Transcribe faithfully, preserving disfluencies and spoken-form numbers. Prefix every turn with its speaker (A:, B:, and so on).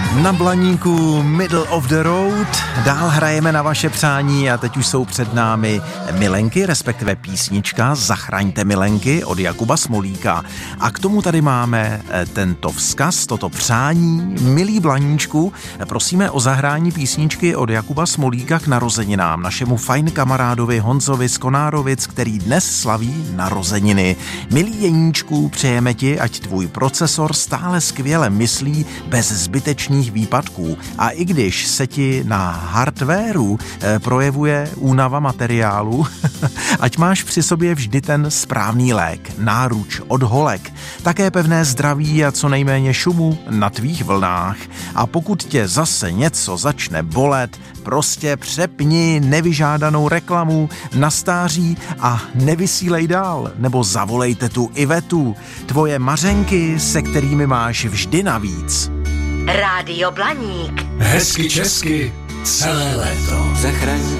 A: Na Blaníku Middle of the Road. Dál hrajeme na vaše přání a teď už jsou před námi milenky, respektive písnička Zachraňte milenky od Jakuba Smolíka. A k tomu tady máme tento vzkaz, toto přání. Milý Blaníčku, prosíme o zahrání písničky od Jakuba Smolíka k narozeninám našemu fajn kamarádovi Honzovi z Konárovic, který dnes slaví narozeniny. Milý Jeníčku, přejeme ti, ať tvůj procesor stále skvěle myslí bez zbytečných výpadků. A i když se ti na hardwareu eh, projevuje únava materiálu, ať máš při sobě vždy ten správný lék, náruč od holek, také pevné zdraví a co nejméně šumu na tvých vlnách. A pokud tě zase něco začne bolet, prostě přepni nevyžádanou reklamu na stáří a nevysílej dál, nebo zavolejte tu Ivetu, tvoje mařenky, se kterými máš vždy navíc.
B: Rádio Blaník.
C: Hezky česky celé léto.
D: Zachraň